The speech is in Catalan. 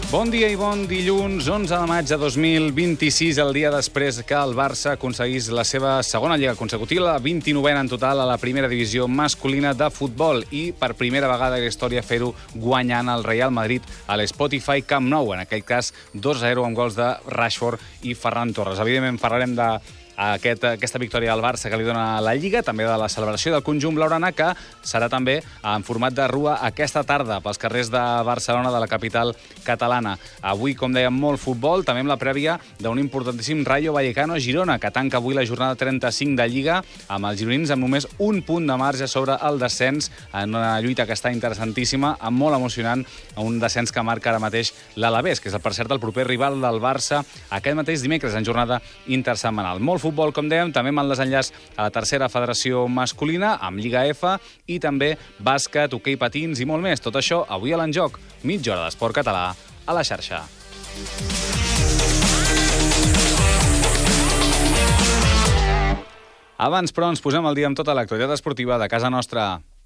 Bon dia i bon dilluns, 11 de maig de 2026, el dia després que el Barça aconseguís la seva segona lliga consecutiva, la 29a en total a la primera divisió masculina de futbol i per primera vegada a la història fer-ho guanyant el Real Madrid a l'Spotify Camp Nou, en aquell cas 2-0 amb gols de Rashford i Ferran Torres. Evidentment parlarem de aquesta victòria del Barça que li dona la Lliga, també de la celebració del conjunt blaugrana, que serà també en format de rua aquesta tarda pels carrers de Barcelona, de la capital catalana. Avui, com dèiem, molt futbol, també amb la prèvia d'un importantíssim Rayo Vallecano-Girona, que tanca avui la jornada 35 de Lliga, amb els gironins amb només un punt de marge sobre el descens, en una lluita que està interessantíssima, molt emocionant, un descens que marca ara mateix l'Alavés, que és, per cert, el proper rival del Barça aquest mateix dimecres, en jornada intersetmanal. Molt futbol, com dèiem, també amb el desenllaç a la tercera federació masculina, amb Lliga F, i també bàsquet, hoquei patins i molt més. Tot això avui a l'Enjoc, mitja hora d'esport català a la xarxa. Abans, però, ens posem al dia amb tota l'actualitat esportiva de casa nostra.